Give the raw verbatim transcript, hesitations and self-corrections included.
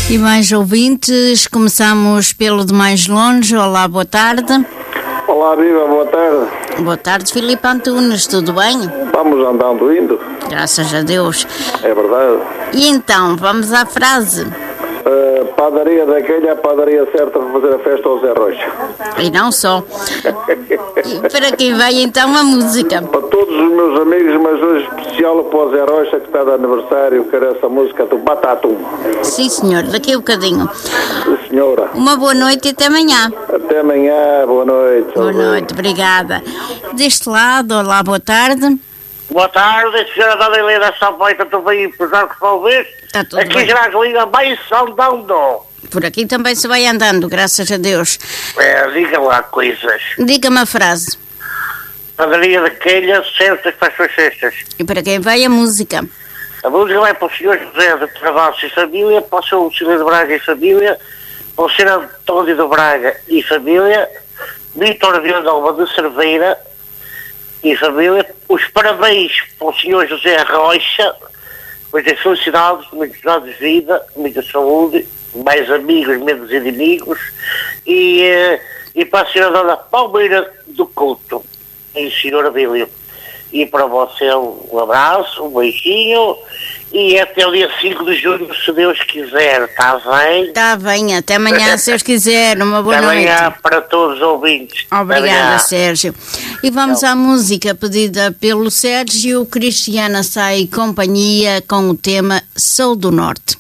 E mais ouvintes, começamos pelo de mais longe. Olá, boa tarde. Olá, viva, boa tarde. Boa tarde, Filipe Antunes, tudo bem? Vamos andando, indo. Graças a Deus. É verdade. E então, vamos à frase. Uh, padaria daquela, a padaria certa para fazer a festa ao Zé Rocha. E não só. E para quem vai então a música? Para todos os meus amigos, mas hoje especial para o Zé Rocha que está de aniversário, quero essa música do Batatum. Sim, senhor, daqui a um bocadinho. Sim, senhora. Uma boa noite e até amanhã. Até amanhã, boa noite. Boa noite, obrigada. Deste lado, olá, boa tarde. Boa tarde, senhora Dona Helena Sampaio, estou bem, apesar que talvez. Está tudo Aqui bem. já liga bem andando. Por aqui também se vai andando, graças a Deus. É, diga lá coisas. Diga-me a frase. Padaria daquela, cestas para as suas cestas. E para quem vai a música? A música vai para o senhor José de Travassos e família, para o senhor Lucílio de Braga e família, para o senhor António de Braga e família, Vítor de Alva de Cerveira e família, os parabéns para o senhor José Rocha, muitas felicidades, muitos anos de vida, muita saúde, mais amigos, menos inimigos, e, eh, e para a senhora Dona Palmeira do Couto e o senhor Abílio. E para você um abraço, um beijinho, e até o dia cinco de junho, se Deus quiser, está bem? Está bem, até amanhã, se Deus quiser, uma boa Até noite. amanhã para todos os ouvintes. Até Obrigada, amanhã. Sérgio. E vamos à música pedida pelo Sérgio. Cristiana Sai Companhia com o tema Sou do Norte.